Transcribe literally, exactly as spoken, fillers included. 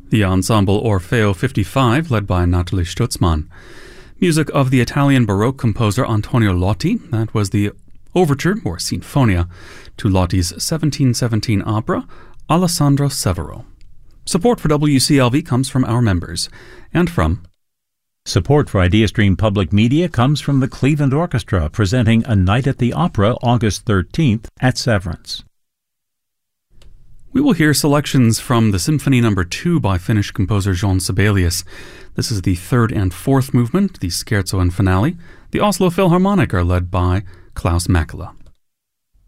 The ensemble Orfeo fifty-five, led by Nathalie Stutzmann. Music of the Italian Baroque composer Antonio Lotti. That was the overture, or sinfonia, to Lotti's seventeen seventeen opera, Alessandro Severo. Support for W C L V comes from our members, and from... Support for IdeaStream Public Media comes from the Cleveland Orchestra, presenting A Night at the Opera August thirteenth at Severance. We will hear selections from the Symphony Number two by Finnish composer Jean Sibelius. This is the third and fourth movement, the scherzo and finale. The Oslo Philharmonic are led by Klaus Mäkelä.